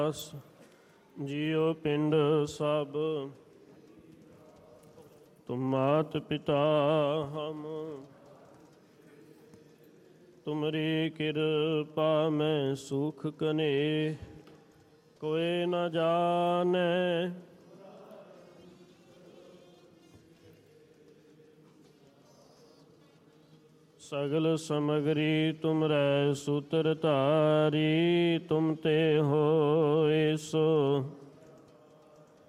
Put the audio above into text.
ਜਿਉ ਪਿੰਡ ਸਭ ਤੁਮ ਮਾਤ ਪਿਤਾ ਹਮ, ਤੁਮਰੀ ਕਿਰਪਾ ਮੈਂ ਸੁਖ ਕਨੇ, ਕੋਇ ਨ ਜਾਣੈ। ਸਗਲ ਸਮਗਰੀ ਤੁਮਰੈ ਸੂਤਰ ਧਾਰੀ, ਤੁਮ ਤੇ ਹੋਇ ਸੋ